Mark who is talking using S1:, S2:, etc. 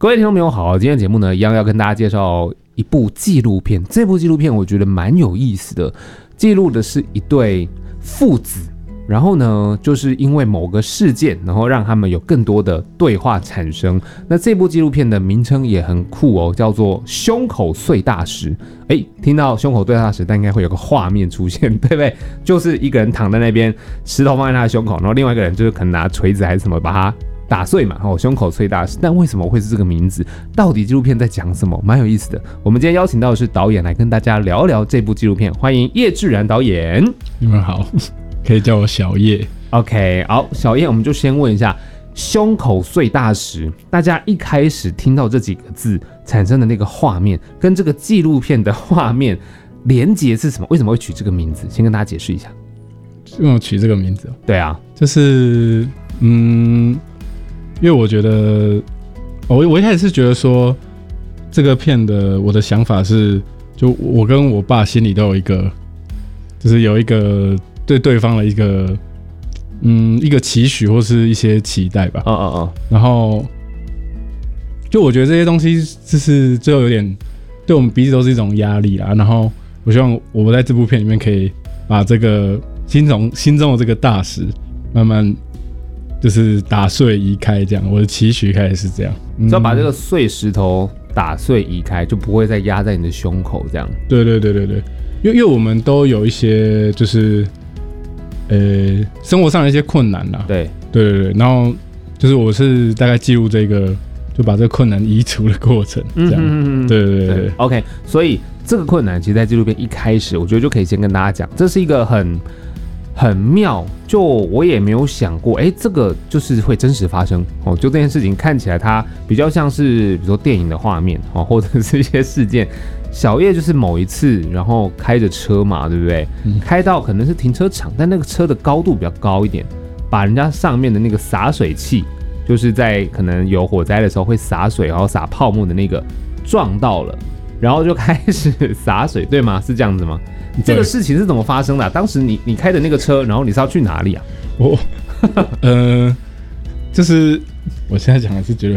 S1: 各位听众朋友好，今天的节目呢，一样要跟大家介绍一部纪录片。这部纪录片我觉得蛮有意思的，记录的是一对父子，然后呢，就是因为某个事件，然后让他们有更多的对话产生。那这部纪录片的名称也很酷哦，叫做《胸口碎大石》。听到胸口碎大石，但应该会有个画面出现，对不对？就是一个人躺在那边，石头放在他的胸口，然后另外一个人就是可能拿锤子还是什么把他打碎嘛，胸口碎大石。但为什么会是这个名字？到底纪录片在讲什么？蛮有意思的。我们今天邀请到的是导演来跟大家聊聊这部纪录片，欢迎叶志然导演。
S2: 你们好，可以叫我小叶。
S1: OK， 好，小叶，我们就先问一下，胸口碎大石，大家一开始听到这几个字产生的那个画面，跟这个纪录片的画面连结是什么？为什么会取这个名字？先跟大家解释一下。
S2: 为什么取这个名字？
S1: 对啊，
S2: 就是因为我觉得，我一开始是觉得说，这个片的我的想法是，就我跟我爸心里都有一个，就是有一个对对方的一个期许或是一些期待吧。然后，就我觉得这些东西就是最后有点对我们彼此都是一种压力啦。然后我希望我在这部片里面可以把这个心中的这个大石慢慢就是打碎移开，这样我的期许开始是这样，
S1: 只要把这个碎石头打碎移开，就不会再压在你的胸口这样。
S2: 对，因为我们都有一些就是生活上的一些困难啦。对，然后就是我是大概记录这个，就把这个困难移除的过程，这样。对。
S1: OK， 所以这个困难其实在纪录片一开始，我觉得就可以先跟大家讲，这是一个很妙，就我也没有想过，这个就是会真实发生哦。就这件事情看起来它比较像是，比如说电影的画面哦，或者是一些事件。小叶就是某一次，然后开着车嘛，对不对？开到可能是停车场，但那个车的高度比较高一点，把人家上面的那个洒水器，就是在可能有火灾的时候会洒水，然后洒泡沫的那个撞到了，然后就开始洒水，对吗？是这样子吗？这个事情是怎么发生的当时你开的那个车，然后你是要去哪里啊？
S2: 就是我现在讲还是觉得